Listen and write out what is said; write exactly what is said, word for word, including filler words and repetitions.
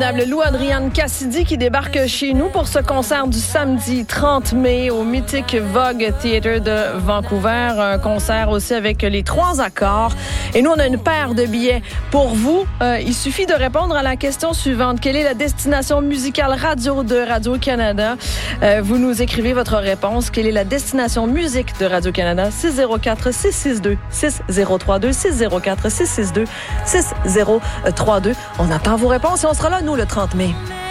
formidable Lou Adrienne Cassidy qui débarque chez nous pour ce concert du samedi trente mai au mythique Vogue Theatre de Vancouver. Un concert aussi avec les trois accords. Et nous, on a une paire de billets pour vous. Euh, il suffit de répondre à la question suivante. Quelle est la destination musicale radio de Radio-Canada? Euh, vous nous écrivez votre réponse. Quelle est la destination musique de Radio-Canada? six zéro quatre six six deux six zéro trois deux six zéro quatre six six deux six zéro trois deux. On attend vos réponses et on sera là, nous, le trente mai.